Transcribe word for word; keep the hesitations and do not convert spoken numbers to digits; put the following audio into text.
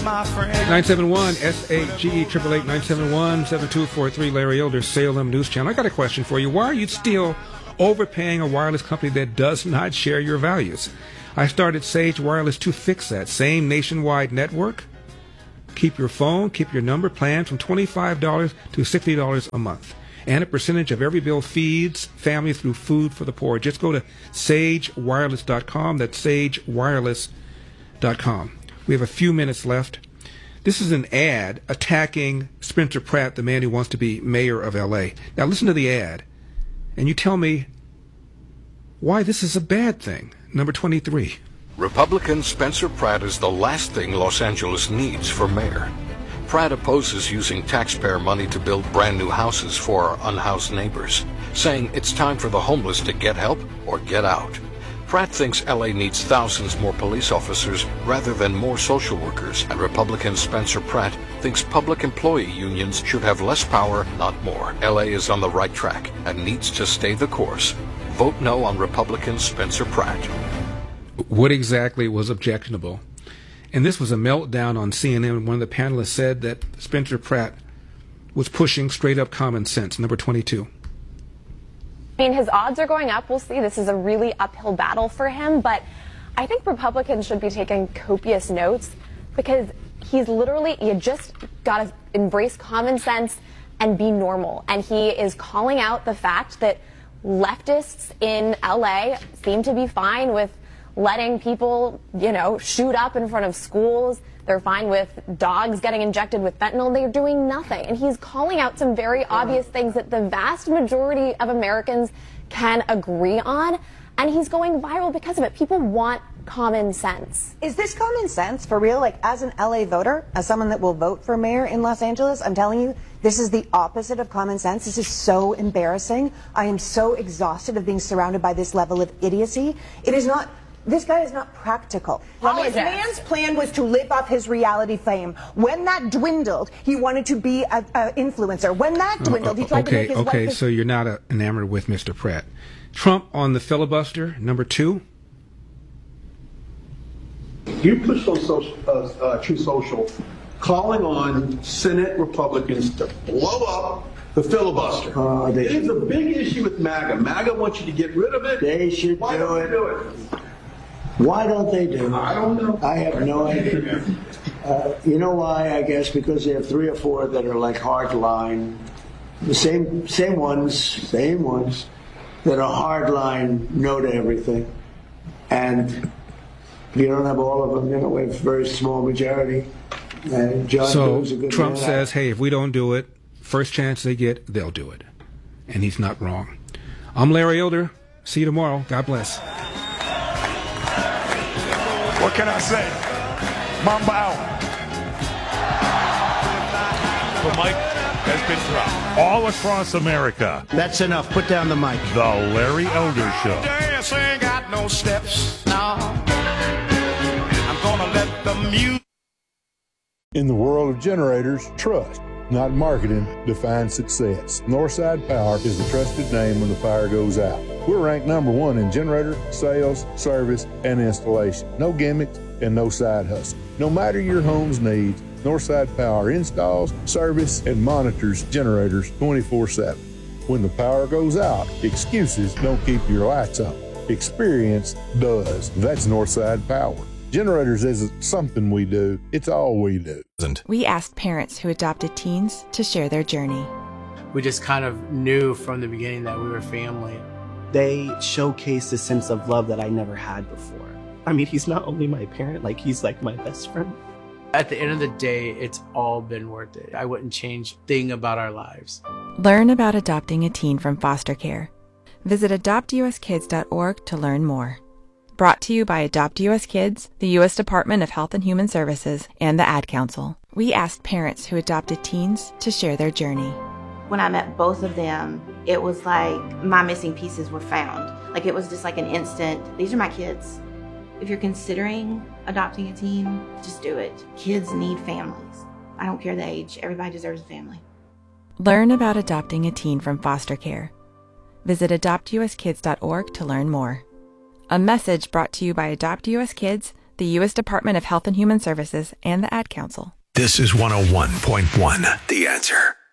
my friend. nine seven one S A G E eight eight eight nine seven one seven two four three. Larry Elder, Salem News Channel. I got a question for you. Why are you still overpaying a wireless company that does not share your values? I started Sage Wireless to fix that. Same nationwide network. Keep your phone, keep your number plan from twenty-five dollars to sixty dollars a month. And a percentage of every bill feeds families through Food for the Poor. Just go to sage wireless dot com. That's sage wireless dot com. We have a few minutes left. This is an ad attacking Spencer Pratt, the man who wants to be mayor of L A. Now listen to the ad, and you tell me why this is a bad thing. Number twenty-three. Republican Spencer Pratt is the last thing Los Angeles needs for mayor. Pratt opposes using taxpayer money to build brand new houses for our unhoused neighbors, saying it's time for the homeless to get help or get out. Pratt thinks L A needs thousands more police officers rather than more social workers, and Republican Spencer Pratt thinks public employee unions should have less power, not more. L A is on the right track and needs to stay the course. Vote no on Republican Spencer Pratt. What exactly was objectionable? And this was a meltdown on C N N. One of the panelists said that Spencer Pratt was pushing straight-up common sense. Number twenty-two. I mean, his odds are going up. We'll see. This is a really uphill battle for him. But I think Republicans should be taking copious notes because he's literally, you just got to embrace common sense and be normal. And he is calling out the fact that leftists in L A seem to be fine with letting people, you know, shoot up in front of schools. They're fine with dogs getting injected with fentanyl. They're doing nothing. And he's calling out some very obvious things that the vast majority of Americans can agree on. And he's going viral because of it. People want common sense. Is this common sense for real? Like, as an L A voter, as someone that will vote for mayor in Los Angeles, I'm telling you, this is the opposite of common sense. This is so embarrassing. I am so exhausted of being surrounded by this level of idiocy. It is not... This guy is not practical. Let me His guess. man's plan was to live off his reality fame. When that dwindled, he wanted to be an influencer. When that dwindled, he tried okay, to make his okay, wife... so you're not uh, enamored with Mister Pratt. Trump on the filibuster, number two. You pushed on social, uh, uh, True Social, calling on Senate Republicans to blow up the filibuster. Uh, they it's a big issue with MAGA. MAGA wants you to get rid of it. They should Why do don't it. they do it? Why don't they do it? I don't know. I have no idea. Uh, you know why? I guess because they have three or four that are like hardline, the same same ones, same ones that are hardline, no to everything, and if you don't have all of them, you know, we have a very small majority. And John So Doe's a good Trump man. says, hey, if we don't do it, first chance they get, they'll do it. And he's not wrong. I'm Larry Elder. See you tomorrow. God bless. What can I say? Mamba out. The mic has been dropped. All across America. That's enough. Put down the mic. The Larry Elder Show. Dance ain't got no steps. No. I'm gonna let the music. In the world of generators, trust, not marketing, defines success. Northside Power is the trusted name when the power goes out. We're ranked number one in generator, sales, service, and installation. No gimmicks and no side hustle. No matter your home's needs, Northside Power installs, service, and monitors generators twenty-four seven. When the power goes out, excuses don't keep your lights on. Experience does. That's Northside Power. Generators isn't something we do, it's all we do. We asked parents who adopted teens to share their journey. We just kind of knew from the beginning that we were family. They showcased a sense of love that I never had before. I mean, he's not only my parent, like he's like my best friend. At the end of the day, it's all been worth it. I wouldn't change a thing about our lives. Learn about adopting a teen from foster care. Visit adopt u s kids dot org to learn more. Brought to you by Adopt U S Kids, the U S Department of Health and Human Services, and the Ad Council. We asked parents who adopted teens to share their journey. When I met both of them, it was like my missing pieces were found. Like it was just like an instant, these are my kids. If you're considering adopting a teen, just do it. Kids need families. I don't care the age. Everybody deserves a family. Learn about adopting a teen from foster care. Visit adopt u s kids dot org to learn more. A message brought to you by Adopt U S Kids, the U S Department of Health and Human Services, and the Ad Council. This is one oh one point one The Answer.